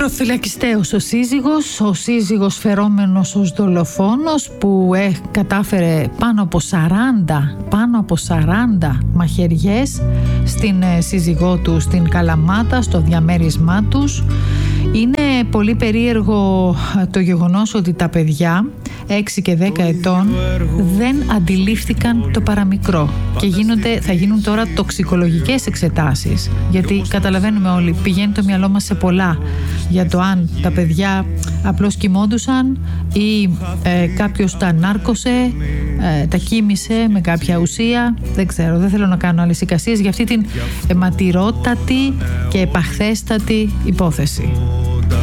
Προφυλακιστέος ο σύζυγος φερόμενος ως δολοφόνος που κατάφερε πάνω από 40 μαχαιριές στην σύζυγό του στην Καλαμάτα, στο διαμέρισμά τους. Είναι πολύ περίεργο το γεγονός ότι τα παιδιά 6 και 10 ετών δεν αντιλήφθηκαν το παραμικρό και θα γίνουν τώρα τοξικολογικές εξετάσεις, γιατί καταλαβαίνουμε όλοι, πηγαίνει το μυαλό μας σε πολλά για το αν τα παιδιά απλώς κοιμόντουσαν ή κάποιος τα νάρκωσε, τα κοίμησε με κάποια ουσία, δεν ξέρω, δεν θέλω να κάνω άλλες εικασίες για αυτή την αιματηρότατη και επαχθέστατη υπόθεση.